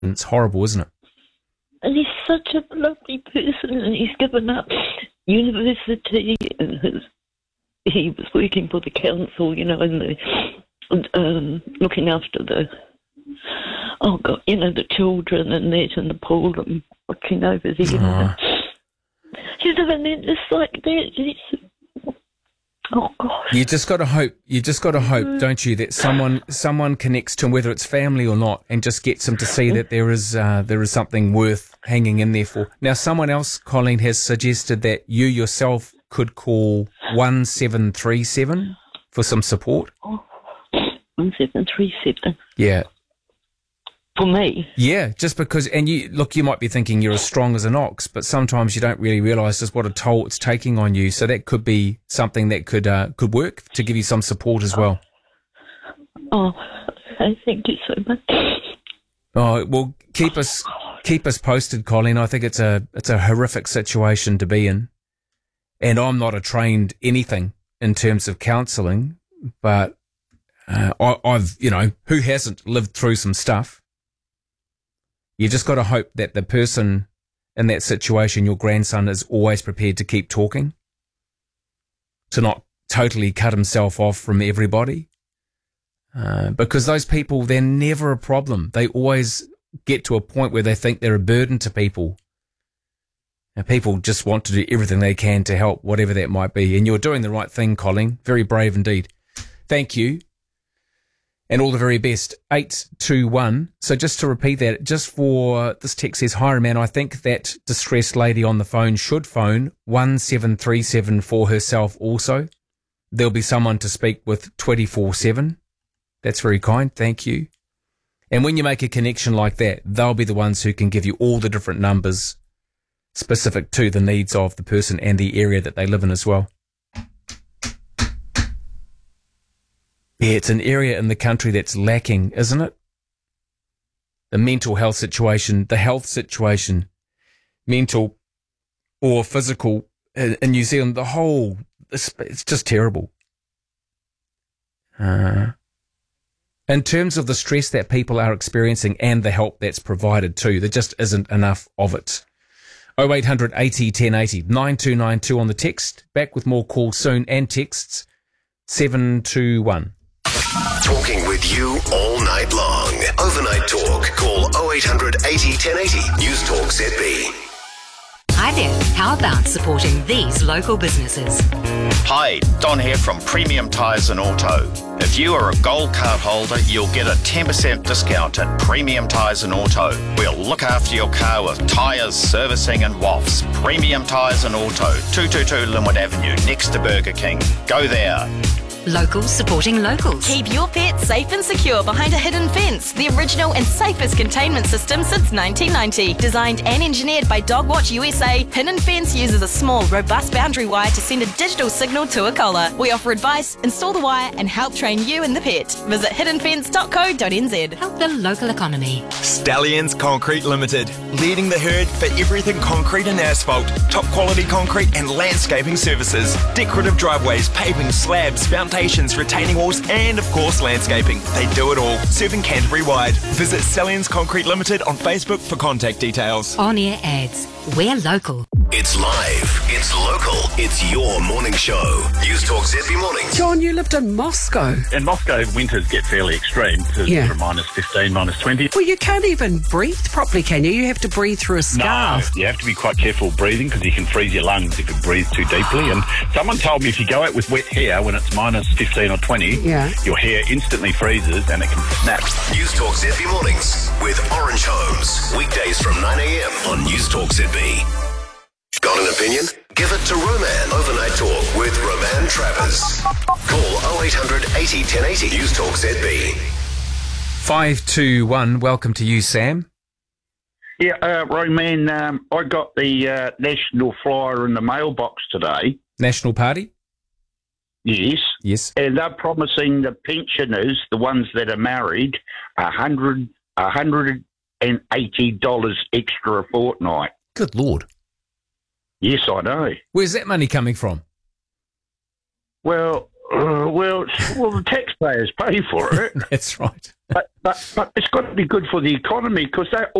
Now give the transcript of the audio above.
It's horrible, isn't it? And he's such a lovely person, and he's given up university, and he was working for the council, you know, and looking after the the children and that, and the pool, and looking over the, you know. You know, and then it's like that. Oh gosh. You just got to hope. Don't you, that someone connects to him, whether it's family or not, and just gets him to see that there is something worth hanging in there for. Now, someone else, Colleen, has suggested that you yourself could call 1737 for some support. 1737. Yeah. For me? Yeah, just because, and you might be thinking you're as strong as an ox, but sometimes you don't really realise just what a toll it's taking on you. So that could be something that could work to give you some support as well. Oh, okay, thank you so much. Oh, well, keep us posted, Colleen. I think it's a horrific situation to be in, and I'm not a trained anything in terms of counselling, but I've who hasn't lived through some stuff. You just got to hope that the person in that situation, your grandson, is always prepared to keep talking, to not totally cut himself off from everybody. Because those people, they're never a problem. They always get to a point where they think they're a burden to people. And people just want to do everything they can to help, whatever that might be. And you're doing the right thing, Colleen. Very brave indeed. Thank you. And all the very best. 821. So just to repeat that, just for this text says, hi, man, I think that distressed lady on the phone should phone 1737 for herself also. There'll be someone to speak with 24/7. That's very kind. Thank you. And when you make a connection like that, they'll be the ones who can give you all the different numbers specific to the needs of the person and the area that they live in as well. Yeah, it's an area in the country that's lacking, isn't it? The mental health situation, the health situation, mental or physical in New Zealand, it's just terrible. In terms of the stress that people are experiencing and the help that's provided too, there just isn't enough of it. 0800 80 1080, 9292 on the text. Back with more calls soon and texts. 721. Talking with you all night long. Overnight talk. Call 0800 80 1080. News Talk ZB. Hi there. How about supporting these local businesses? Hi, Don here from Premium Tyres and Auto. If you are a gold card holder, you'll get a 10% discount at Premium Tyres and Auto. We'll look after your car with tyres, servicing and WAFs. Premium Tyres and Auto, 222 Linwood Avenue, next to Burger King. Go there. Locals supporting locals. Keep your pet safe and secure behind a hidden fence. The original and safest containment system since 1990. Designed and engineered by Dogwatch USA, Hidden Fence uses a small, robust boundary wire to send a digital signal to a collar. We offer advice, install the wire, and help train you and the pet. Visit hiddenfence.co.nz. Help the local economy. Stallions Concrete Limited, leading the herd for everything concrete and asphalt. Top quality concrete and landscaping services. Decorative driveways, paving, slabs, foundations, retaining walls, and of course landscaping. They do it all, serving Canterbury wide. Visit Stallions Concrete Limited on Facebook for contact details. On-air ads. We're local. It's live, it's local, it's your morning show. News Talk ZB Mornings. John, you lived in Moscow. In Moscow, winters get fairly extreme to from minus 15, minus 20. Well, you can't even breathe properly, can you? You have to breathe through a scarf. No, you have to be quite careful breathing because you can freeze your lungs if you breathe too deeply. And someone told me if you go out with wet hair when it's minus 15 or 20, your hair instantly freezes and it can snap. News Talk ZB Mornings with Orange Homes. Weekdays from 9 a.m. on News Talk ZB. Got an opinion? Give it to Roman. Overnight Talk with Roman Travers. Call 0800 80 1080. News Talk ZB. 521. Welcome to you, Sam. Yeah, Roman, I got the national flyer in the mailbox today. National Party? Yes. Yes. And they're promising the pensioners, the ones that are married, $180 extra a fortnight. Good Lord. Yes, I know. Where's that money coming from? Well, the taxpayers pay for it. That's right. But it's got to be good for the economy because